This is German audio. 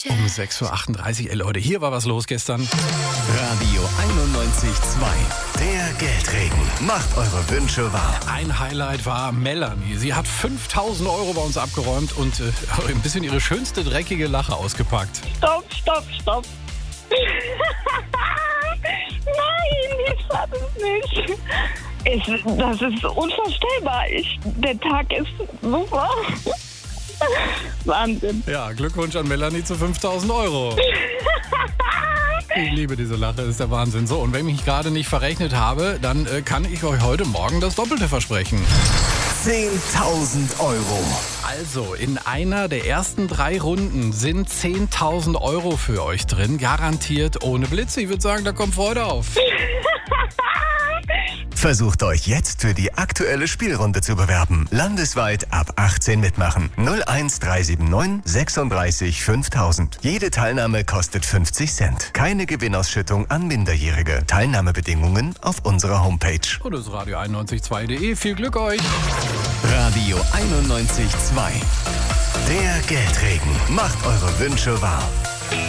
Um 6.38 Uhr, Leute. Hier war was los gestern. Radio 91.2. Der Geldregen. Macht eure Wünsche wahr. Ein Highlight war Melanie. Sie hat 5.000 € bei uns abgeräumt und ein bisschen ihre schönste dreckige Lache ausgepackt. Stopp. Nein, ich sag es nicht. Das ist unvorstellbar. Der Tag ist super. Wahnsinn. Ja, Glückwunsch an Melanie zu 5.000 €. Ich liebe diese Lache, ist der Wahnsinn. So, und wenn ich mich gerade nicht verrechnet habe, dann kann ich euch heute Morgen das Doppelte versprechen. 10.000 €. Also, in einer der ersten 3 Runden sind 10.000 € für euch drin. Garantiert ohne Blitz. Ich würde sagen, da kommt Freude auf. Versucht euch jetzt für die aktuelle Spielrunde zu bewerben. Landesweit ab 18 mitmachen. 01379 36 5000. Jede Teilnahme kostet 50 Cent. Keine Gewinnausschüttung an Minderjährige. Teilnahmebedingungen auf unserer Homepage. Und das ist radio912.de. Viel Glück euch. Radio 91.2. Der Geldregen. Macht eure Wünsche wahr.